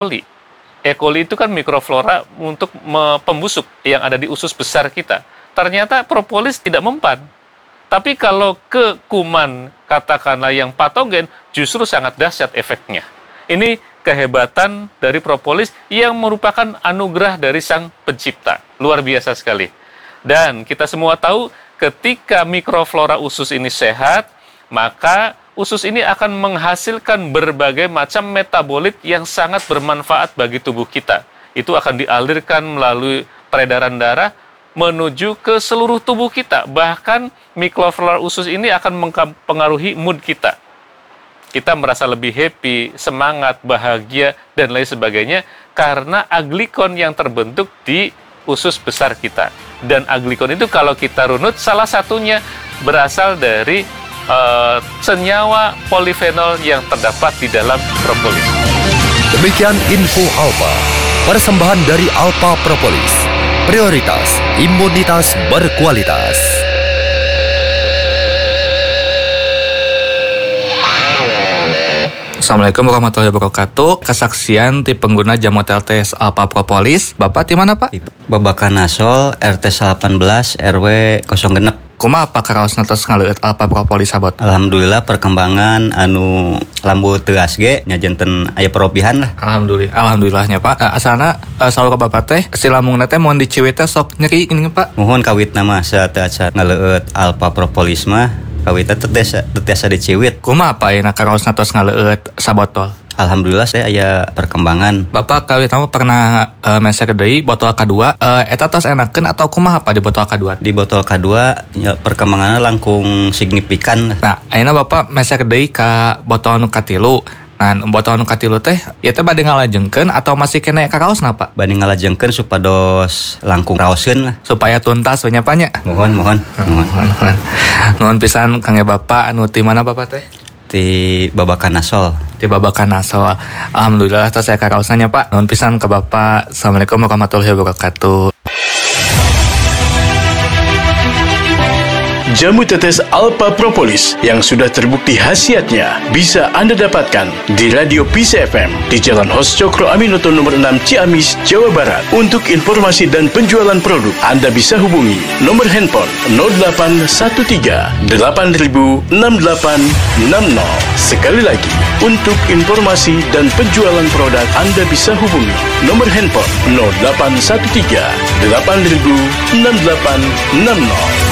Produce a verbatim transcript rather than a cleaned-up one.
coli. E. coli itu kan mikroflora untuk me- pembusuk yang ada di usus besar kita. Ternyata propolis tidak mempan. Tapi kalau ke kuman, katakanlah yang patogen, justru sangat dahsyat efeknya. Ini kehebatan dari propolis yang merupakan anugerah dari Sang Pencipta. Luar biasa sekali. Dan kita semua tahu ketika mikroflora usus ini sehat, maka usus ini akan menghasilkan berbagai macam metabolit yang sangat bermanfaat bagi tubuh kita. Itu akan dialirkan melalui peredaran darah menuju ke seluruh tubuh kita. Bahkan mikroflora usus ini akan mempengaruhi mood kita. Kita merasa lebih happy, semangat, bahagia, dan lain sebagainya karena aglikon yang terbentuk di usus besar kita. Dan aglikon itu kalau kita runut, salah satunya berasal dari uh, senyawa polifenol yang terdapat di dalam propolis. Demikian info Alpa, persembahan dari Alpa Propolis. Prioritas imunitas berkualitas. Assalamualaikum warahmatullahi wabarakatuh. Kesaksian ti pengguna jamu T L T S Alpa Propolis. Bapak di mana, Pak? Babakan Nasol R T delapan belas R W nol genep. Kumaha Pak karaos natos ngaleueut Alpa Propolis sabot? Alhamdulillah perkembangan anu lambu teuas ge nya janten aya perobihan lah. Alhamdulillah. Alhamdulillahnya Pak. Uh, asana uh, saur ka Bapak teh si lambungna teh mun diciwit teh sok nyeri gini Pak. Mohon kawit nama saat-saat ngaleueut Alpa Propolis mah kawitna teh tiasa diciwit. Kumaha Pak ayeuna karaos natos ngaleueut sabotol? Alhamdulillah saya aya perkembangan. Bapak kawit nama pernah uh, mesek deui botol kedua, uh, eta tos enakeun atau kumaha Pak di botol kedua? Di botol kedua ya, perkembangannya langkung signifikan. Nah, ayeuna Bapak mesek deui ka botol nu katilu. Nah, botol nu katilu teh ieu teh bade ngalajengkeun atau masih kena karaosna Pak? Bade ngalajengkeun supados langkung raoskeun lah. Supaya tuntas we nya Pak nya. Mohon mohon. Mohon. Nuhun pisan Kang Bapak anu ti mana Bapak teh? Di Babakan Nasol. Di Babakan Nasol. Alhamdulillah tos saya karaosna Pak. Nuhun pisan ke Bapak. Assalamualaikum warahmatullahi wabarakatuh. Jamu tetes Alpa Propolis yang sudah terbukti khasiatnya bisa Anda dapatkan di Radio P C F M di Jalan Hos Cokro Aminoto nomor enam Ciamis, Jawa Barat. Untuk informasi dan penjualan produk, Anda bisa hubungi nomor handphone nol delapan satu tiga delapan nol enam delapan enam nol. Sekali lagi, untuk informasi dan penjualan produk, Anda bisa hubungi nomor handphone nol delapan satu tiga delapan nol enam delapan enam nol.